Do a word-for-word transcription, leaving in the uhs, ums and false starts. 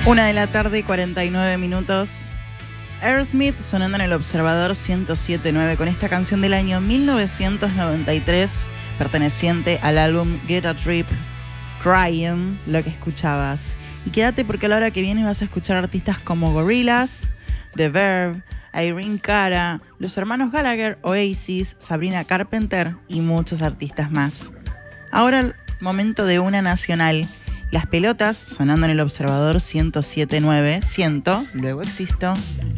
Una de la tarde, cuarenta y nueve minutos. Aerosmith sonando en el Observador ciento siete punto nueve con esta canción del año mil novecientos noventa y tres, perteneciente al álbum Get a Trip, Crying, lo que escuchabas. Y quédate porque a la hora que viene vas a escuchar artistas como Gorillaz, The Verve, Irene Cara, los hermanos Gallagher, Oasis, Sabrina Carpenter y muchos artistas más. Ahora el momento de una nacional. Las Pelotas sonando en el Observador ciento siete punto nueve. Siento, luego existo.